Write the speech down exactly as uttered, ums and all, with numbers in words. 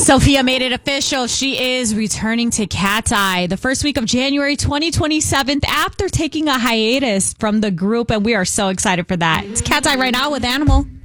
Sophia made it official. She is returning to Cat's Eye the first week of January twenty twenty-seven after taking a hiatus from the group, and we are so excited for that. It's Cat's Eye right now with Animal.